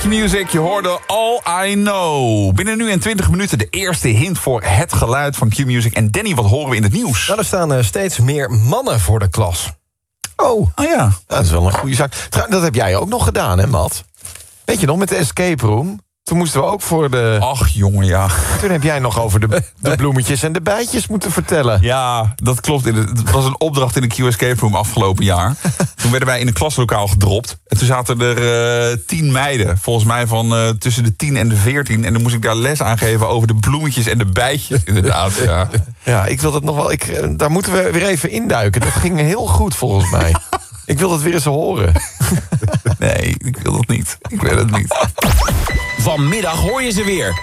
Q-Music, je hoorde All I Know. Binnen nu en 20 minuten de eerste hint voor het geluid van Q-Music. En Danny, wat horen we in het nieuws? Nou, er staan steeds meer mannen voor de klas. Oh ja. Dat is wel een goede zaak. Dat heb jij ook nog gedaan, hè, Matt? Weet je nog, met de escape room? Toen moesten we ook voor de... Ach, jongen, ja. Toen heb jij nog over de bloemetjes en de bijtjes moeten vertellen. Ja, dat klopt. Het was een opdracht in de Q-Escape Room afgelopen jaar. Toen werden wij in een klaslokaal gedropt. En toen zaten er 10 meiden. Volgens mij van tussen de 10 en de 14. En dan moest ik daar les aan geven over de bloemetjes en de bijtjes. Inderdaad, ja. Ja, ik wil dat nog wel... daar moeten we weer even induiken. Dat ging heel goed, volgens mij. Ik wil dat weer eens horen. Nee, ik wil dat niet. Ik wil het niet. Vanmiddag hoor je ze weer.